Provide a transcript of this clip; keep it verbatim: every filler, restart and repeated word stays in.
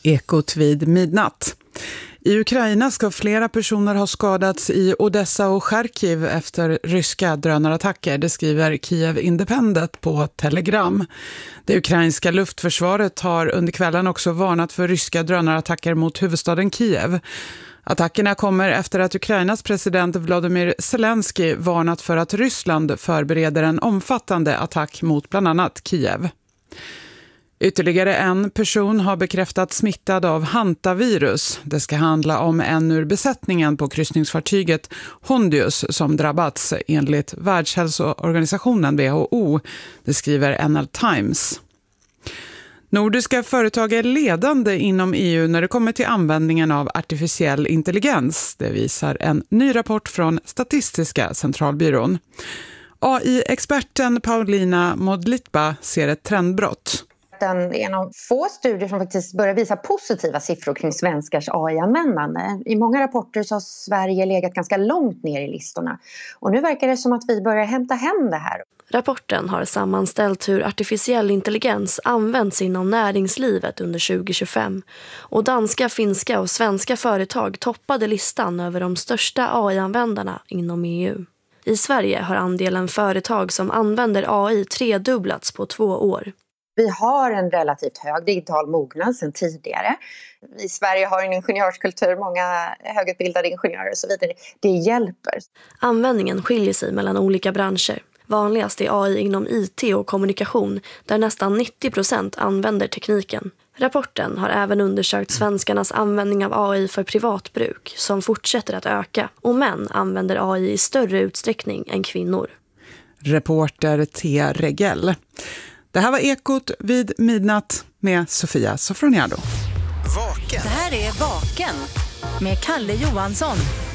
Ekot vid midnatt. I Ukraina ska flera personer ha skadats i Odessa och Charkiv efter ryska drönarattacker, det skriver Kiev Independent på Telegram. Det ukrainska luftförsvaret har under kvällen också varnat för ryska drönarattacker mot huvudstaden Kiev. Attackerna kommer efter att Ukrainas president Volodymyr Zelensky varnat för att Ryssland förbereder en omfattande attack mot bland annat Kiev. Ytterligare en person har bekräftat smittad av hantavirus. Det ska handla om en ur besättningen på kryssningsfartyget Hondius som drabbats enligt Världshälsoorganisationen W H O. Det skriver N L Times. Nordiska företag är ledande inom E U när det kommer till användningen av artificiell intelligens. Det visar en ny rapport från Statistiska centralbyrån. A I-experten Paulina Modlitba ser ett trendbrott. Den är en av få studier som faktiskt börjar visa positiva siffror kring svenskars A I-användande. I många rapporter så har Sverige legat ganska långt ner i listorna. Och nu verkar det som att vi börjar hämta hem det här. Rapporten har sammanställt hur artificiell intelligens används inom näringslivet under tjugo tjugofem. Och danska, finska och svenska företag toppade listan över de största A I-användarna inom E U. I Sverige har andelen företag som använder A I tredubblats på två år. Vi har en relativt hög digital mognad sedan tidigare. I Sverige har en ingenjörskultur, många högutbildade ingenjörer och så vidare. Det hjälper. Användningen skiljer sig mellan olika branscher. Vanligast är A I inom I T och kommunikation där nästan nittio procent använder tekniken. Rapporten har även undersökt svenskarnas användning av A I för privatbruk som fortsätter att öka och män använder A I i större utsträckning än kvinnor. Reporter T. Regell. Det här var Ekot vid midnatt med Sofia Sofroniado. Vaken. Det här är Vaken med Kalle Johansson.